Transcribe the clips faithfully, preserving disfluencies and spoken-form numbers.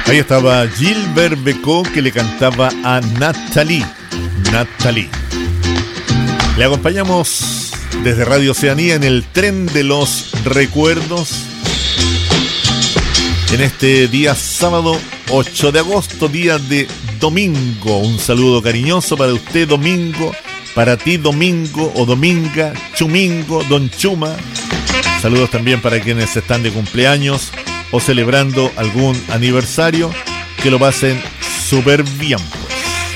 Ahí estaba Gilbert Bécaud, que le cantaba a Nathalie. Nathalie. Le acompañamos desde Radio Oceanía en el tren de los recuerdos. En este día sábado ocho de agosto, día de domingo. Un saludo cariñoso para usted, Domingo. Para ti, Domingo o Dominga, Chumingo, Don Chuma. Saludos también para quienes están de cumpleaños o celebrando algún aniversario. Que lo pasen súper bien, pues.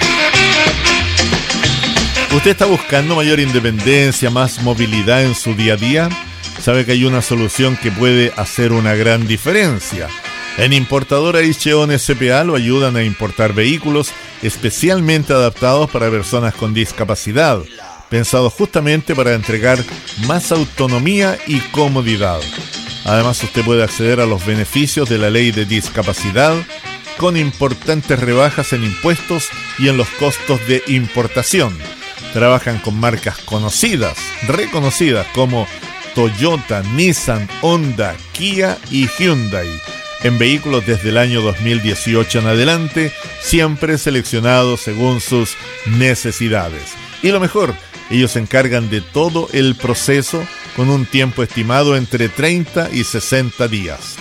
¿Usted está buscando mayor independencia, más movilidad en su día a día? Sabe que hay una solución que puede hacer una gran diferencia. En Importadora Icheon S P A lo ayudan a importar vehículos especialmente adaptados para personas con discapacidad, pensados justamente para entregar más autonomía y comodidad. Además, usted puede acceder a los beneficios de la ley de discapacidad con importantes rebajas en impuestos y en los costos de importación. Trabajan con marcas conocidas, reconocidas como Toyota, Nissan, Honda, Kia y Hyundai. En vehículos desde el año dos mil dieciocho en adelante, siempre seleccionados según sus necesidades. Y lo mejor, ellos se encargan de todo el proceso con un tiempo estimado entre treinta y sesenta días.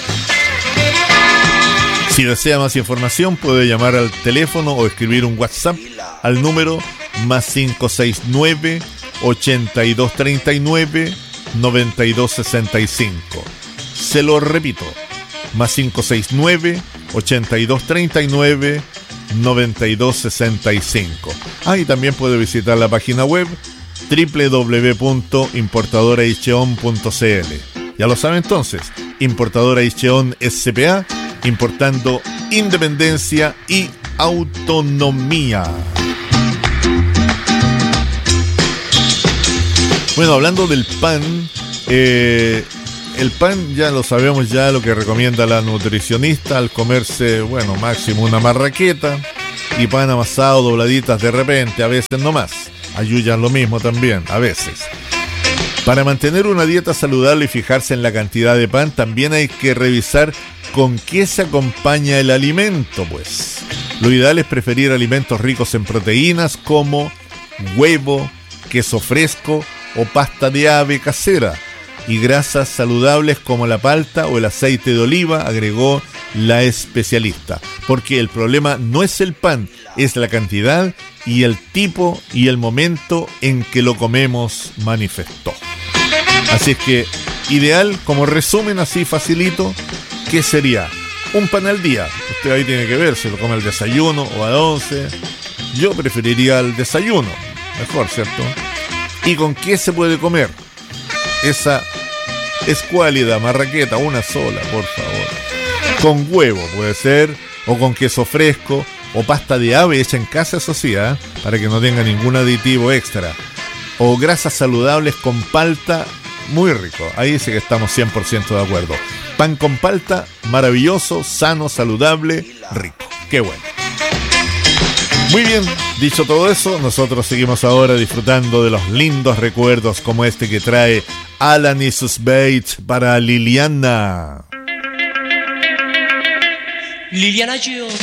Si desea más información, puede llamar al teléfono o escribir un WhatsApp al número más cinco seis nueve, ochenta y dos treinta y nueve, noventa y dos sesenta y cinco. Se lo repito, más cinco seis nueve, ochenta y dos treinta y nueve, noventa y dos sesenta y cinco. Ah, y también puede visitar la página web doble u doble u doble u punto importadora icheon punto c l. Ya lo sabe entonces, Importadora Icheon S P A, importando independencia y autonomía. Bueno, hablando del pan, eh, el pan ya lo sabemos, ya lo que recomienda la nutricionista al comerse, bueno, máximo una marraqueta y pan amasado, dobladitas de repente, a veces no más. Ayuyan lo mismo también, a veces. Para mantener una dieta saludable y fijarse en la cantidad de pan, también hay que revisar con qué se acompaña el alimento, pues. Lo ideal es preferir alimentos ricos en proteínas como huevo, queso fresco o pasta de ave casera, y grasas saludables como la palta o el aceite de oliva, agregó la especialista. Porque el problema no es el pan, es la cantidad y el tipo y el momento en que lo comemos, manifestó. Así es que, ideal, como resumen así facilito, ¿qué sería? Un pan al día. Usted ahí tiene que ver si lo come al desayuno o a once. Yo preferiría el desayuno, mejor, ¿cierto? ¿Y con qué se puede comer? Esa escuálida marraqueta, una sola, por favor. Con huevo puede ser, o con queso fresco, o pasta de ave hecha en casa, eso sí, ¿eh? Para que no tenga ningún aditivo extra. O grasas saludables con palta, muy rico. Ahí sí que estamos cien por ciento de acuerdo. Pan con palta, maravilloso, sano, saludable, rico. Qué bueno. Muy bien, dicho todo eso, nosotros seguimos ahora disfrutando de los lindos recuerdos como este que trae Alanis Bates para Liliana. Liliana, yo